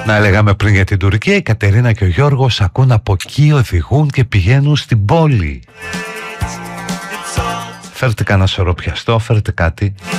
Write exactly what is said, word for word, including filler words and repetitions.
Να λέγαμε πριν για την Τουρκία, η Κατερίνα και ο Γιώργος ακούν από εκεί, οδηγούν και πηγαίνουν στην πόλη. Φέρτε κανένα σωρό πιαστό, φέρτε κάτι.